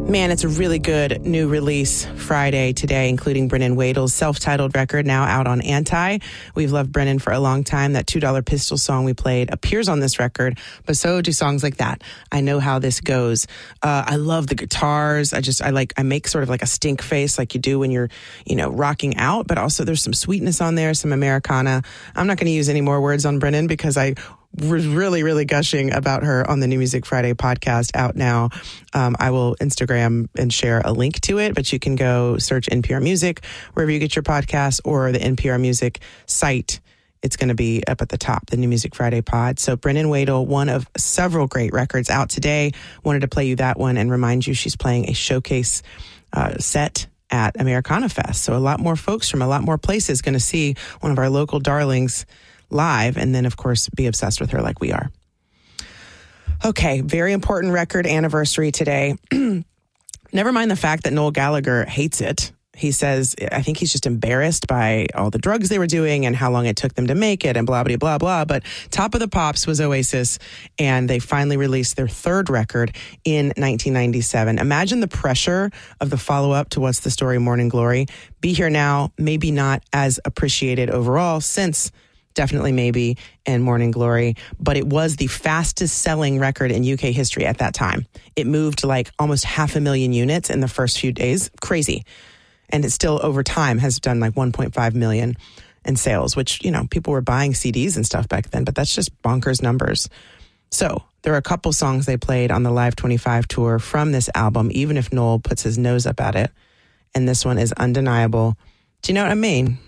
Man, it's a really good new release Friday today, including Brennan Wadle's self-titled record, now out on Anti. We've loved Brennan for a long time. That $2 Pistol song we played appears on this record, but so do songs like that. I Know How This Goes. I love the guitars. I make sort of like a stink face like you do when you're, rocking out, but also there's some sweetness on there, some Americana. I'm not going to use any more words on Brennan because I was really, really gushing about her on the New Music Friday podcast out now. I will Instagram and share a link to it, but you can go search NPR Music wherever you get your podcasts or the NPR Music site. It's going to be up at the top, the New Music Friday pod. So Brennan Wadle, one of several great records out today. Wanted to play you that one and remind you she's playing a showcase set at Americana Fest. So a lot more folks from a lot more places going to see one of our local darlings live, and then, of course, be obsessed with her like we are. Okay, very important record anniversary today. Never mind the fact that Noel Gallagher hates it. He says, I think he's just embarrassed by all the drugs they were doing and how long it took them to make it and blah, blah, blah, blah. But Top of the Pops was Oasis, and they finally released their third record in 1997. Imagine the pressure of the follow-up to What's the Story, Morning Glory. Be Here Now, maybe not as appreciated overall since Definitely Maybe and Morning Glory, but it was the fastest selling record in UK history at that time. It moved to like almost 500,000 units in the first few days. Crazy. And it still over time has done like 1.5 million in sales, which, people were buying CDs and stuff back then, but that's just bonkers numbers. So there are a couple songs they played on the Live 25 tour from this album, even if Noel puts his nose up at it. And this one is undeniable. Do you know what I mean?